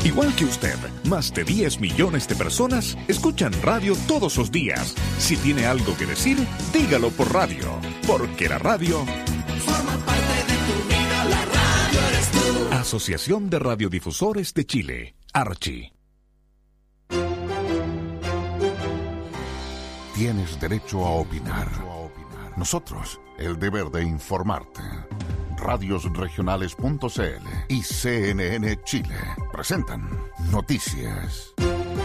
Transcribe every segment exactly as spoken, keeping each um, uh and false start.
Igual que usted, más de diez millones de personas escuchan radio todos los días. Si tiene algo que decir, dígalo por radio, porque la radio forma parte de tu vida, la radio eres tú. Asociación de Radiodifusores de Chile, Archi. Tienes derecho a opinar. Nosotros, el deber de informarte. radios regionales punto c l y C N N Chile presentan Noticias.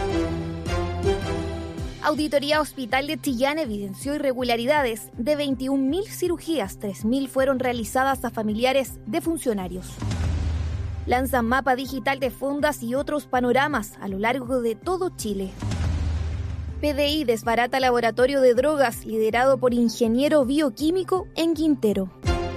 Auditoría Hospital de Chillán evidenció irregularidades. De veintiún mil cirugías, tres mil fueron realizadas a familiares de funcionarios. Lanzan mapa digital de fondas y otros panoramas a lo largo de todo Chile. P D I desbarata laboratorio de drogas liderado por ingeniero bioquímico en Quintero.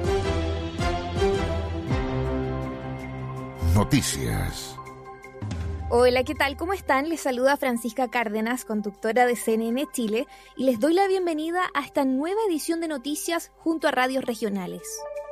Noticias. Hola, ¿qué tal? ¿Cómo están? Les saluda Francisca Cárdenas, conductora de C N N Chile, y les doy la bienvenida a esta nueva edición de Noticias junto a radios regionales.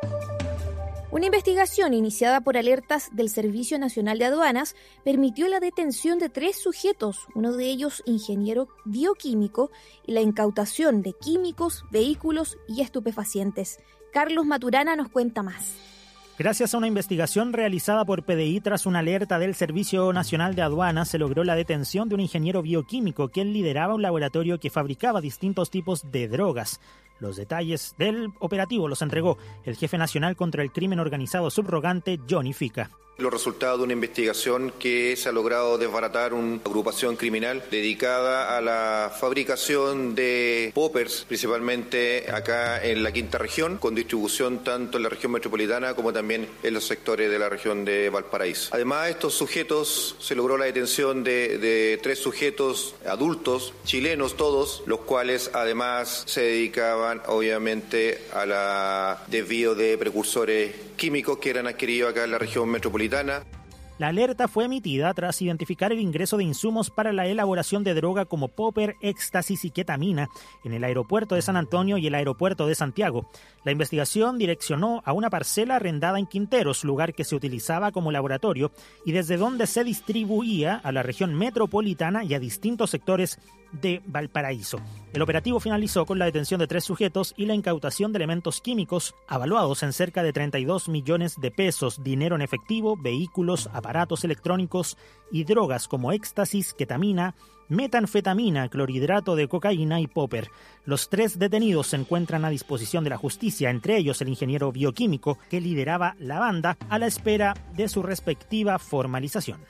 Una investigación iniciada por alertas del Servicio Nacional de Aduanas permitió la detención de tres sujetos, uno de ellos ingeniero bioquímico, y la incautación de químicos, vehículos y estupefacientes. Carlos Maturana nos cuenta más. Gracias a una investigación realizada por P D I tras una alerta del Servicio Nacional de Aduanas, se logró la detención de un ingeniero bioquímico, quien lideraba un laboratorio que fabricaba distintos tipos de drogas. Los detalles del operativo los entregó el jefe nacional contra el crimen organizado subrogante, Johnny Fica. Los resultados de una investigación que se ha logrado desbaratar una agrupación criminal dedicada a la fabricación de poppers, principalmente acá en la quinta región, con distribución tanto en la región metropolitana como también en los sectores de la región de Valparaíso. Además, estos sujetos, se logró la detención de, de tres sujetos adultos, chilenos todos, los cuales además se dedicaban obviamente a la desvío de precursores químicos que eran adquiridos acá en la región metropolitana. La alerta fue emitida tras identificar el ingreso de insumos para la elaboración de droga como popper, éxtasis y ketamina en el aeropuerto de San Antonio y el aeropuerto de Santiago. La investigación direccionó a una parcela arrendada en Quinteros, lugar que se utilizaba como laboratorio y desde donde se distribuía a la región metropolitana y a distintos sectores de Valparaíso. El operativo finalizó con la detención de tres sujetos y la incautación de elementos químicos avaluados en cerca de treinta y dos millones de pesos, dinero en efectivo, vehículos, aparatos electrónicos y drogas como éxtasis, ketamina, metanfetamina, clorhidrato de cocaína y popper. Los tres detenidos se encuentran a disposición de la justicia, entre ellos el ingeniero bioquímico que lideraba la banda, a la espera de su respectiva formalización.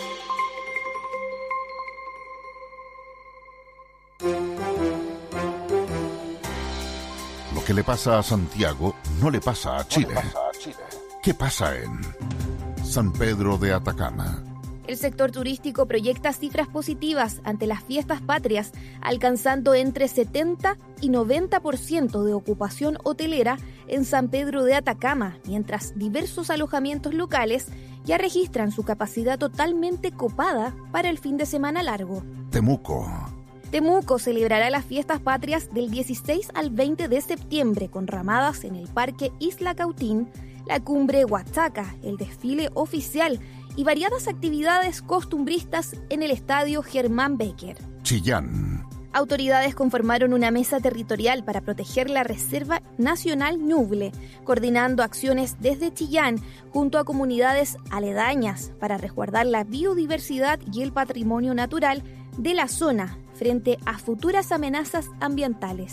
Lo que le pasa a Santiago no le pasa a Chile. ¿Qué pasa en San Pedro de Atacama? El sector turístico proyecta cifras positivas ante las fiestas patrias, alcanzando entre setenta y noventa por ciento de ocupación hotelera en San Pedro de Atacama, mientras diversos alojamientos locales ya registran su capacidad totalmente copada para el fin de semana largo. Temuco. Temuco celebrará las fiestas patrias del dieciséis al veinte de septiembre con ramadas en el Parque Isla Cautín, la cumbre Huachaca, el desfile oficial y variadas actividades costumbristas en el estadio Germán Becker. Chillán. Autoridades conformaron una mesa territorial para proteger la Reserva Nacional Ñuble, coordinando acciones desde Chillán junto a comunidades aledañas para resguardar la biodiversidad y el patrimonio natural de la zona frente a futuras amenazas ambientales.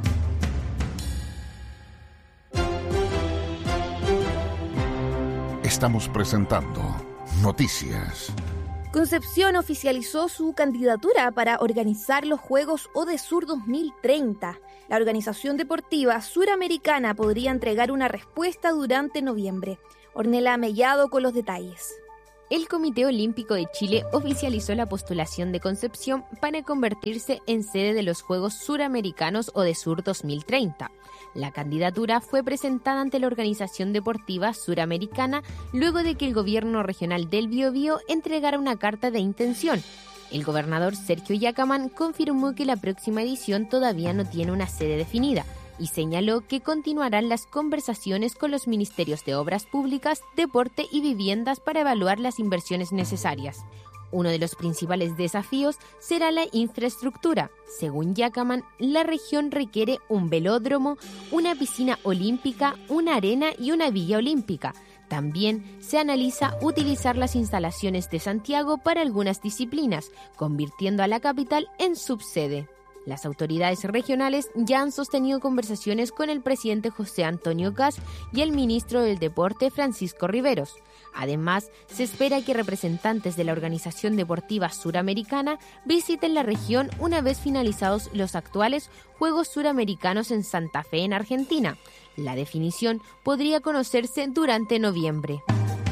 Estamos presentando Noticias. Concepción oficializó su candidatura para organizar los Juegos Odesur dos mil treinta. La organización deportiva suramericana podría entregar una respuesta durante noviembre. Ornella Mellado con los detalles. El Comité Olímpico de Chile oficializó la postulación de Concepción para convertirse en sede de los Juegos Suramericanos Odesur dos mil treinta. La candidatura fue presentada ante la Organización Deportiva Suramericana luego de que el gobierno regional del Biobío entregara una carta de intención. El gobernador Sergio Yacamán confirmó que la próxima edición todavía no tiene una sede definida. y señaló que continuarán las conversaciones con los ministerios de Obras Públicas, Deporte y Viviendas para evaluar las inversiones necesarias. Uno de los principales desafíos será la infraestructura. Según Yacaman, la región requiere un velódromo, una piscina olímpica, una arena y una villa olímpica. También se analiza utilizar las instalaciones de Santiago para algunas disciplinas, convirtiendo a la capital en subsede. Las autoridades regionales ya han sostenido conversaciones con el presidente José Antonio Kast y el ministro del Deporte Francisco Riveros. Además, se espera que representantes de la Organización Deportiva Suramericana visiten la región una vez finalizados los actuales Juegos Suramericanos en Santa Fe, en Argentina. La definición podría conocerse durante noviembre.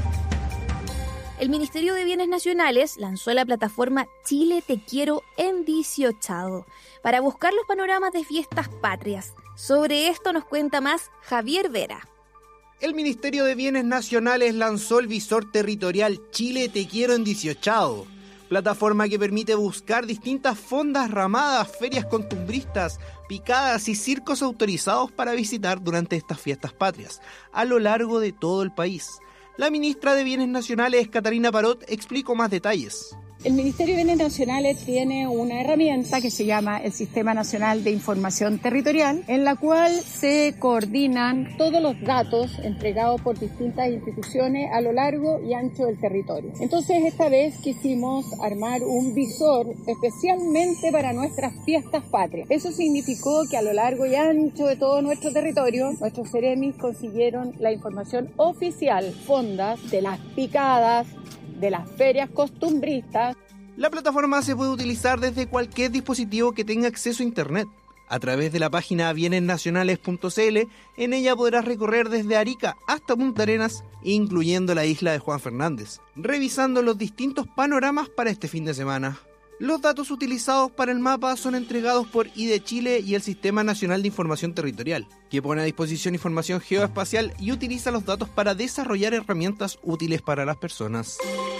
El Ministerio de Bienes Nacionales lanzó la plataforma Chile Te Quiero en dieciocho para buscar los panoramas de fiestas patrias. Sobre esto nos cuenta más Javier Vera. El Ministerio de Bienes Nacionales lanzó el visor territorial Chile Te Quiero en dieciocho, plataforma que permite buscar distintas fondas, ramadas, ferias costumbristas, picadas y circos autorizados para visitar durante estas fiestas patrias, a lo largo de todo el país. La ministra de Bienes Nacionales, Catarina Parot, explicó más detalles. El Ministerio de Bienes Nacionales tiene una herramienta que se llama el Sistema Nacional de Información Territorial, en la cual se coordinan todos los datos entregados por distintas instituciones a lo largo y ancho del territorio. Entonces, esta vez quisimos armar un visor especialmente para nuestras fiestas patrias. Eso significó que a lo largo y ancho de todo nuestro territorio, nuestros seremis consiguieron la información oficial, fondas de las picadas, de las ferias costumbristas. La plataforma se puede utilizar desde cualquier dispositivo que tenga acceso a Internet. A través de la página bienes nacionales punto c l, en ella podrás recorrer desde Arica hasta Punta Arenas, incluyendo la isla de Juan Fernández, revisando los distintos panoramas para este fin de semana. Los datos utilizados para el mapa son entregados por I D E Chile y el Sistema Nacional de Información Territorial, que pone a disposición información geoespacial y utiliza los datos para desarrollar herramientas útiles para las personas.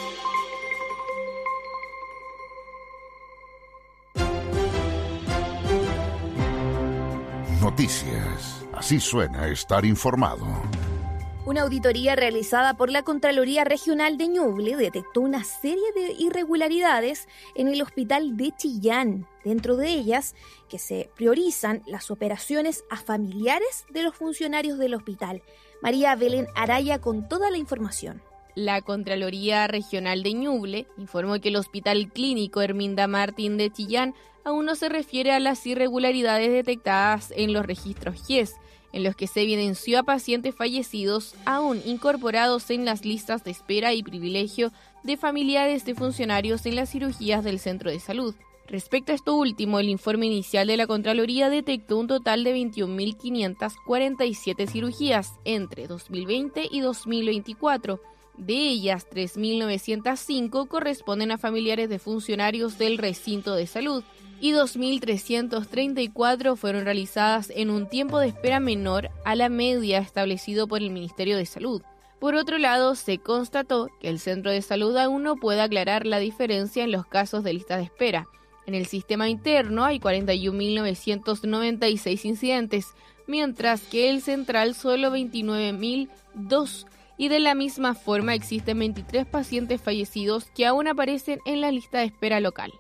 Noticias. Así suena estar informado. Una auditoría realizada por la Contraloría Regional de Ñuble detectó una serie de irregularidades en el hospital de Chillán. Dentro de ellas, que se priorizan las operaciones a familiares de los funcionarios del hospital. María Belén Araya con toda la información. La Contraloría Regional de Ñuble informó que el Hospital Clínico Herminda Martín de Chillán aún no se refiere a las irregularidades detectadas en los registros G I E S, en los que se evidenció a pacientes fallecidos aún incorporados en las listas de espera y privilegio de familiares de funcionarios en las cirugías del centro de salud. Respecto a esto último, el informe inicial de la Contraloría detectó un total de veintiún mil quinientas cuarenta y siete cirugías entre dos mil veinte y dos mil veinticuatro. De ellas, tres mil novecientas cinco corresponden a familiares de funcionarios del recinto de salud y dos mil trescientas treinta y cuatro fueron realizadas en un tiempo de espera menor a la media establecido por el Ministerio de Salud. Por otro lado, se constató que el Centro de Salud aún no puede aclarar la diferencia en los casos de lista de espera. En el sistema interno hay cuarenta y un mil novecientos noventa y seis incidentes, mientras que el central solo veintinueve mil dos. Y de la misma forma existen veintitrés pacientes fallecidos que aún aparecen en la lista de espera local.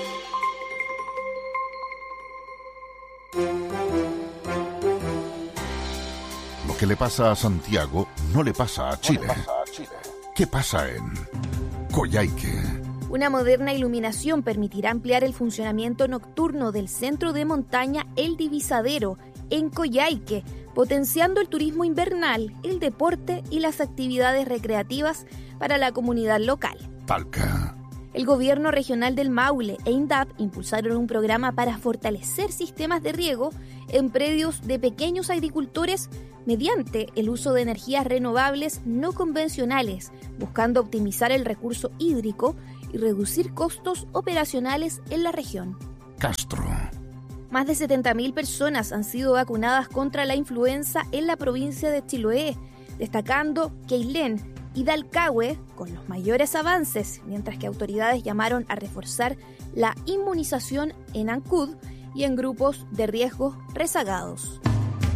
Lo que le pasa a Santiago no le pasa a Chile. ¿Qué pasa en Coyhaique? Una moderna iluminación permitirá ampliar el funcionamiento nocturno del centro de montaña El Divisadero en Coyhaique, potenciando el turismo invernal, el deporte y las actividades recreativas para la comunidad local. Talca. El gobierno regional del Maule e INDAP impulsaron un programa para fortalecer sistemas de riego en predios de pequeños agricultores mediante el uso de energías renovables no convencionales, buscando optimizar el recurso hídrico y reducir costos operacionales en la región. Castro. Más de setenta mil personas han sido vacunadas contra la influenza en la provincia de Chiloé, destacando Queilén y Dalcahue con los mayores avances, mientras que autoridades llamaron a reforzar la inmunización en Ancud y en grupos de riesgo rezagados.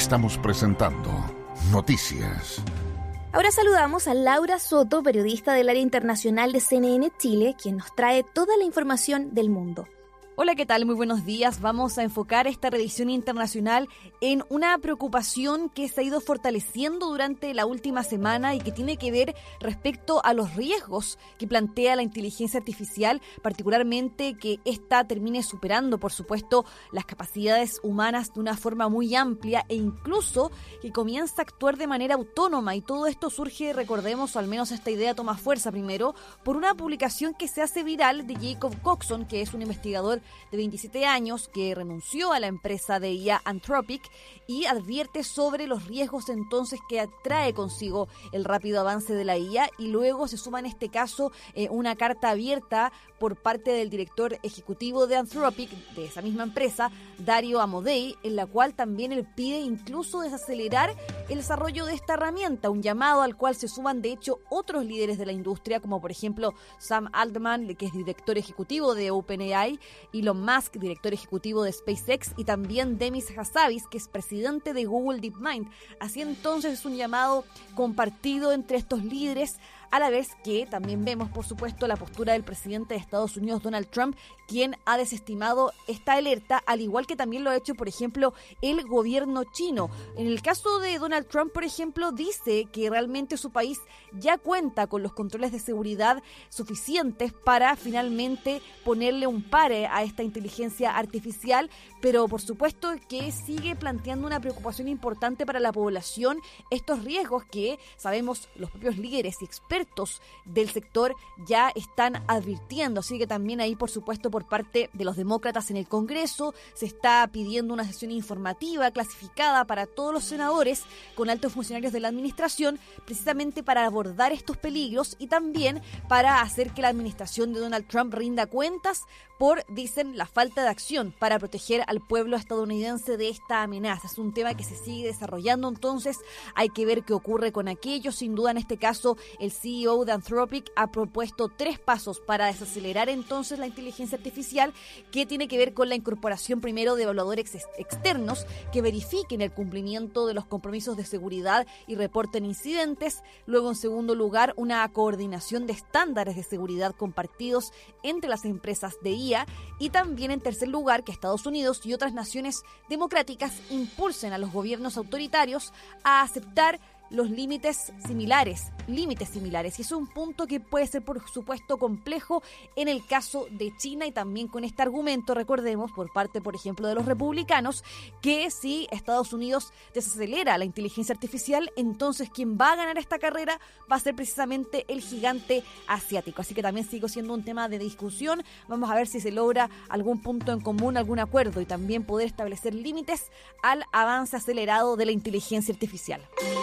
Estamos presentando Noticias. Ahora saludamos a Laura Soto, periodista del área internacional de C N N Chile, quien nos trae toda la información del mundo. Hola, ¿qué tal? Muy buenos días. Vamos a enfocar esta revisión internacional en una preocupación que se ha ido fortaleciendo durante la última semana y que tiene que ver respecto a los riesgos que plantea la inteligencia artificial, particularmente que ésta termine superando, por supuesto, las capacidades humanas de una forma muy amplia e incluso que comienza a actuar de manera autónoma. Y todo esto surge, recordemos, o al menos esta idea toma fuerza primero, por una publicación que se hace viral de Jacob Coxon, que es un investigador de veintisiete años que renunció a la empresa de I A Anthropic y advierte sobre los riesgos entonces que atrae consigo el rápido avance de la I A, y luego se suma en este caso eh, una carta abierta por parte del director ejecutivo de Anthropic, de esa misma empresa, Dario Amodei, en la cual también él pide incluso desacelerar el desarrollo de esta herramienta, un llamado al cual se suman de hecho otros líderes de la industria, como por ejemplo Sam Altman, que es director ejecutivo de OpenAI, Elon Musk, director ejecutivo de SpaceX, y también Demis Hassabis, que es presidente de Google DeepMind. Así entonces es un llamado compartido entre estos líderes, a la vez que también vemos, por supuesto, la postura del presidente de Estados Unidos, Donald Trump, quien ha desestimado esta alerta, al igual que también lo ha hecho, por ejemplo, el gobierno chino. En el caso de Donald Trump, por ejemplo, dice que realmente su país ya cuenta con los controles de seguridad suficientes para finalmente ponerle un pare a esta inteligencia artificial, pero por supuesto que sigue planteando una preocupación importante para la población, estos riesgos que sabemos los propios líderes y expertos del sector ya están advirtiendo. Así que también ahí, por supuesto, por parte de los demócratas en el Congreso se está pidiendo una sesión informativa clasificada para todos los senadores con altos funcionarios de la administración, precisamente para abordar estos peligros y también para hacer que la administración de Donald Trump rinda cuentas por, dicen, la falta de acción para proteger al pueblo estadounidense de esta amenaza. Es un tema que se sigue desarrollando, entonces hay que ver qué ocurre con aquello. Sin duda, en este caso, el C E O de Anthropic ha propuesto tres pasos para desacelerar entonces la inteligencia artificial, que tiene que ver con la incorporación primero de evaluadores ex- externos que verifiquen el cumplimiento de los compromisos de seguridad y reporten incidentes. Luego, en segundo lugar, una coordinación de estándares de seguridad compartidos entre las empresas de I A, y también, en tercer lugar, que Estados Unidos y otras naciones democráticas impulsen a los gobiernos autoritarios a aceptar los límites similares, límites similares. Y es un punto que puede ser, por supuesto, complejo en el caso de China, y también con este argumento, recordemos, por parte, por ejemplo, de los republicanos, que si Estados Unidos desacelera la inteligencia artificial, entonces quien va a ganar esta carrera va a ser precisamente el gigante asiático. Así que también sigue siendo un tema de discusión. Vamos a ver si se logra algún punto en común, algún acuerdo, y también poder establecer límites al avance acelerado de la inteligencia artificial.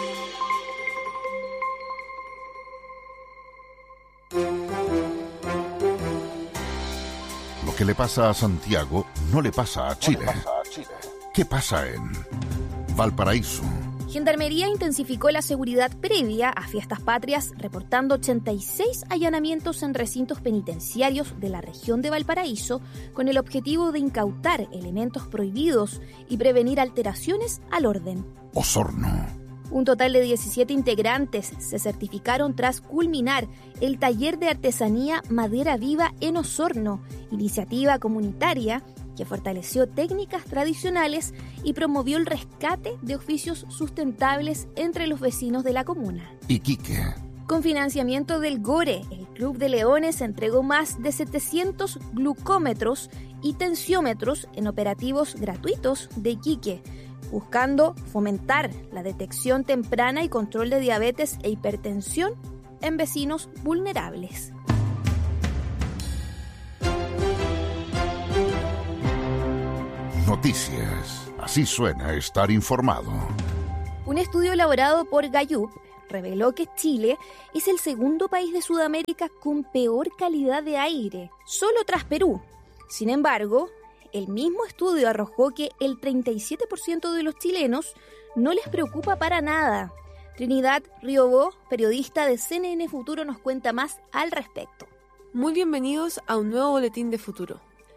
Lo que le pasa a Santiago no le pasa a Chile. ¿Qué pasa en Valparaíso? Gendarmería intensificó la seguridad previa a fiestas patrias, reportando ochenta y seis allanamientos en recintos penitenciarios de la región de Valparaíso, con el objetivo de incautar elementos prohibidos y prevenir alteraciones al orden. Osorno. Un total de diecisiete integrantes se certificaron tras culminar el taller de artesanía Madera Viva en Osorno, iniciativa comunitaria que fortaleció técnicas tradicionales y promovió el rescate de oficios sustentables entre los vecinos de la comuna. Iquique. Con financiamiento del GORE, el Club de Leones entregó más de setecientos glucómetros y tensiómetros en operativos gratuitos de Iquique, buscando fomentar la detección temprana y control de diabetes e hipertensión en vecinos vulnerables. Noticias. Así suena estar informado. Un estudio elaborado por Gallup reveló que Chile es el segundo país de Sudamérica con peor calidad de aire, solo tras Perú. Sin embargo, el mismo estudio arrojó que el treinta y siete por ciento de los chilenos no les preocupa para nada. Trinidad Riobó, periodista de C N N Futuro, nos cuenta más al respecto. Muy bienvenidos a un nuevo boletín de Futuro.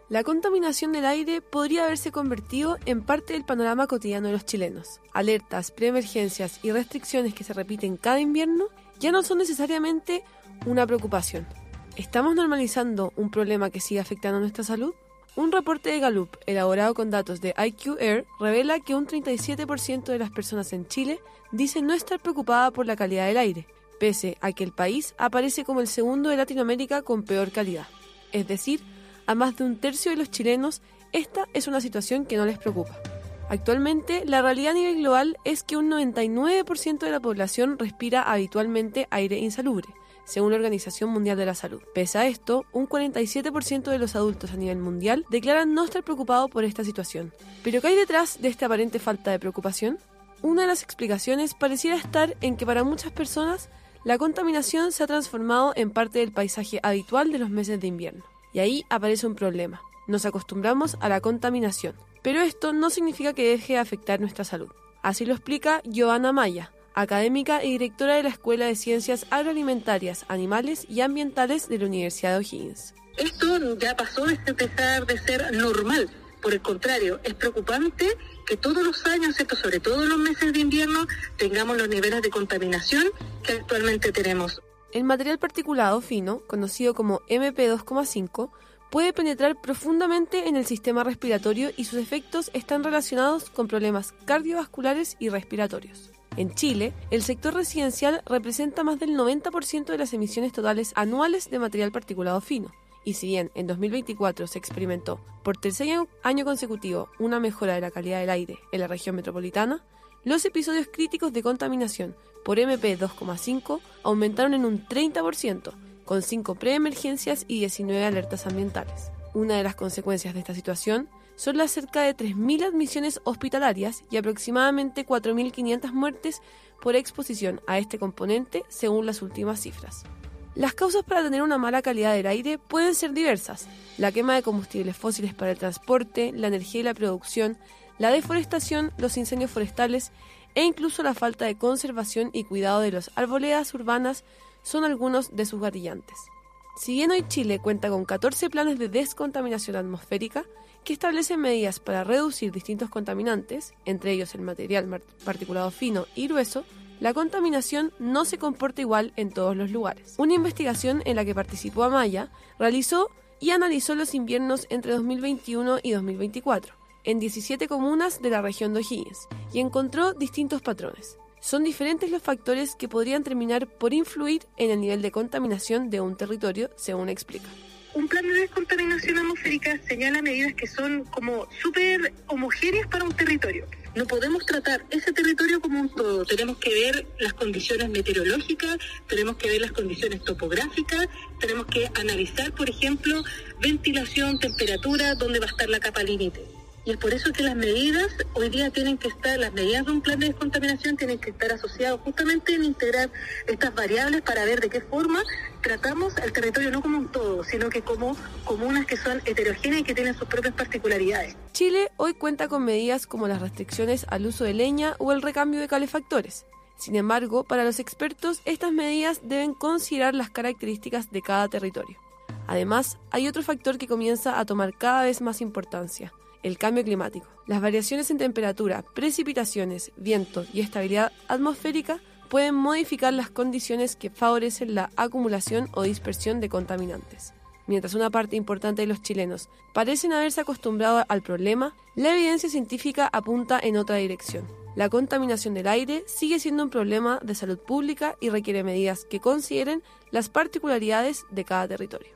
La contaminación del aire podría haberse convertido en parte del panorama cotidiano de los chilenos. Alertas, preemergencias y restricciones que se repiten cada invierno ya no son necesariamente una preocupación. ¿Estamos normalizando un problema que sigue afectando a nuestra salud? Un reporte de Gallup, elaborado con datos de I Q Air, revela que un treinta y siete por ciento de las personas en Chile dicen no estar preocupada por la calidad del aire, pese a que el país aparece como el segundo de Latinoamérica con peor calidad. Es decir, a más de un tercio de los chilenos, esta es una situación que no les preocupa. Actualmente, la realidad a nivel global es que un noventa y nueve por ciento de la población respira habitualmente aire insalubre, según la Organización Mundial de la Salud. Pese a esto, un cuarenta y siete por ciento de los adultos a nivel mundial declaran no estar preocupados por esta situación. ¿Pero qué hay detrás de esta aparente falta de preocupación? Una de las explicaciones pareciera estar en que para muchas personas la contaminación se ha transformado en parte del paisaje habitual de los meses de invierno. Y ahí aparece un problema. Nos acostumbramos a la contaminación, pero esto no significa que deje de afectar nuestra salud. Así lo explica Joana Maya, académica y directora de la Escuela de Ciencias Agroalimentarias, Animales y Ambientales de la Universidad de O'Higgins. Esto ya pasó de empezar de ser normal. Por el contrario, es preocupante que todos los años, sobre todo en los meses de invierno, tengamos los niveles de contaminación que actualmente tenemos. El material particulado fino, conocido como eme pe dos coma cinco, puede penetrar profundamente en el sistema respiratorio y sus efectos están relacionados con problemas cardiovasculares y respiratorios. En Chile, el sector residencial representa más del noventa por ciento de las emisiones totales anuales de material particulado fino. Y si bien en dos mil veinticuatro se experimentó por tercer año consecutivo una mejora de la calidad del aire en la región metropolitana, los episodios críticos de contaminación por eme pe dos coma cinco aumentaron en un treinta por ciento, con cinco preemergencias y diecinueve alertas ambientales. Una de las consecuencias de esta situación son las cerca de tres mil admisiones hospitalarias y aproximadamente cuatro mil quinientas muertes por exposición a este componente, según las últimas cifras. Las causas para tener una mala calidad del aire pueden ser diversas: la quema de combustibles fósiles para el transporte, la energía y la producción, la deforestación, los incendios forestales e incluso la falta de conservación y cuidado de las arboledas urbanas son algunos de sus gatillantes. Si bien hoy Chile cuenta con catorce planes de descontaminación atmosférica que establecen medidas para reducir distintos contaminantes, entre ellos el material particulado fino y grueso, la contaminación no se comporta igual en todos los lugares. Una investigación en la que participó Amaya realizó y analizó los inviernos entre dos mil veintiuno y dos mil veinticuatro en diecisiete comunas de la región de O'Higgins y encontró distintos patrones. Son diferentes los factores que podrían terminar por influir en el nivel de contaminación de un territorio, según explica. Un plan de descontaminación atmosférica señala medidas que son como súper homogéneas para un territorio. No podemos tratar ese territorio como un todo. Tenemos que ver las condiciones meteorológicas, tenemos que ver las condiciones topográficas, tenemos que analizar, por ejemplo, ventilación, temperatura, dónde va a estar la capa límite. Y es por eso que las medidas hoy día tienen que estar, las medidas de un plan de descontaminación tienen que estar asociadas justamente en integrar estas variables para ver de qué forma tratamos al territorio no como un todo, sino que como comunas que son heterogéneas y que tienen sus propias particularidades. Chile hoy cuenta con medidas como las restricciones al uso de leña o el recambio de calefactores. Sin embargo, para los expertos, estas medidas deben considerar las características de cada territorio. Además, hay otro factor que comienza a tomar cada vez más importancia: el cambio climático. Las variaciones en temperatura, precipitaciones, viento y estabilidad atmosférica pueden modificar las condiciones que favorecen la acumulación o dispersión de contaminantes. Mientras una parte importante de los chilenos parecen haberse acostumbrado al problema, la evidencia científica apunta en otra dirección. La contaminación del aire sigue siendo un problema de salud pública y requiere medidas que consideren las particularidades de cada territorio.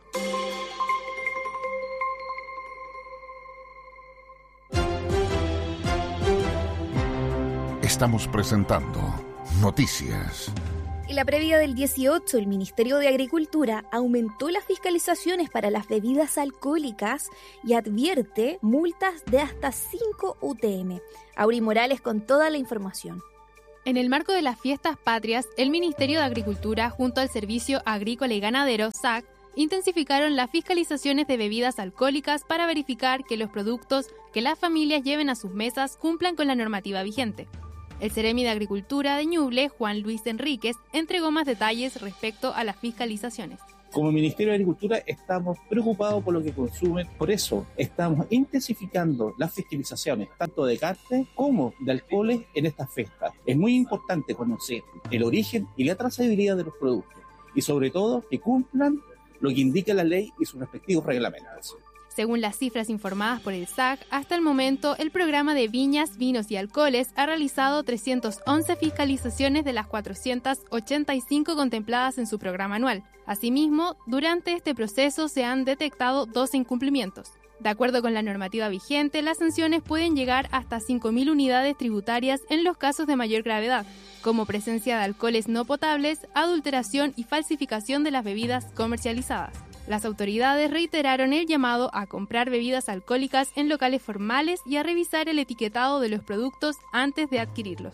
Estamos presentando Noticias. En la previa del dieciocho, el Ministerio de Agricultura aumentó las fiscalizaciones para las bebidas alcohólicas y advierte multas de hasta cinco U T M. Auri Morales con toda la información. En el marco de las fiestas patrias, el Ministerio de Agricultura, junto al Servicio Agrícola y Ganadero, S A C, intensificaron las fiscalizaciones de bebidas alcohólicas para verificar que los productos que las familias lleven a sus mesas cumplan con la normativa vigente. El Seremi de Agricultura de Ñuble, Juan Luis Enríquez, entregó más detalles respecto a las fiscalizaciones. Como Ministerio de Agricultura estamos preocupados por lo que consumen, por eso estamos intensificando las fiscalizaciones, tanto de carne como de alcoholes en estas fiestas. Es muy importante conocer el origen y la trazabilidad de los productos y sobre todo que cumplan lo que indica la ley y sus respectivos reglamentos. Según las cifras informadas por el S A C, hasta el momento el programa de viñas, vinos y alcoholes ha realizado trescientas once fiscalizaciones de las cuatrocientas ochenta y cinco contempladas en su programa anual. Asimismo, durante este proceso se han detectado doce incumplimientos. De acuerdo con la normativa vigente, las sanciones pueden llegar hasta cinco mil unidades tributarias en los casos de mayor gravedad, como presencia de alcoholes no potables, adulteración y falsificación de las bebidas comercializadas. Las autoridades reiteraron el llamado a comprar bebidas alcohólicas en locales formales y a revisar el etiquetado de los productos antes de adquirirlos.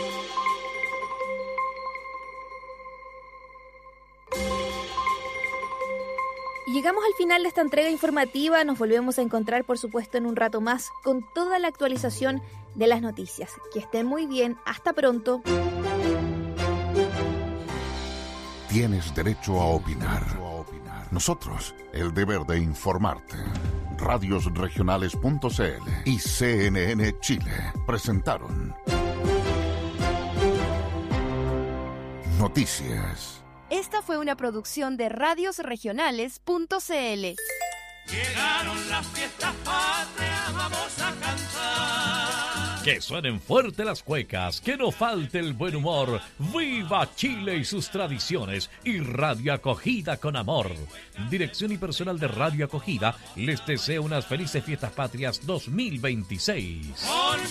Y llegamos al final de esta entrega informativa. Nos volvemos a encontrar, por supuesto, en un rato más con toda la actualización de las noticias. Que estén muy bien. Hasta pronto. Tienes derecho a opinar. Nosotros, el deber de informarte. Radios Regionales punto c l y C N N Chile presentaron Noticias. Esta fue una producción de Radios Regionales punto c l. Llegaron las fiestas patrias, vamos a cantar. Que suenen fuerte las cuecas, que no falte el buen humor. ¡Viva Chile y sus tradiciones! Y Radio Acogida con amor. Dirección y personal de Radio Acogida les desea unas felices fiestas patrias dos mil veintiséis.